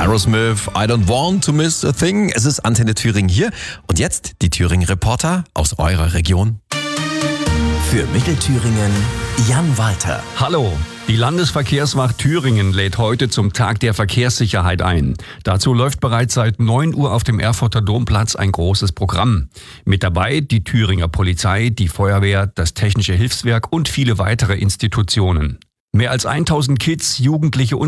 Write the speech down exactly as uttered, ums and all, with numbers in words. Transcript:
Aerosmith, I don't want to miss a thing. Es ist Antenne Thüringen hier. Und jetzt die Thüringen-Reporter aus eurer Region. Für Mittelthüringen Jan Walter. Hallo, die Landesverkehrswacht Thüringen lädt heute zum Tag der Verkehrssicherheit ein. Dazu läuft bereits seit neun Uhr auf dem Erfurter Domplatz ein großes Programm. Mit dabei die Thüringer Polizei, die Feuerwehr, das Technische Hilfswerk und viele weitere Institutionen. Mehr als tausend Kids, Jugendliche und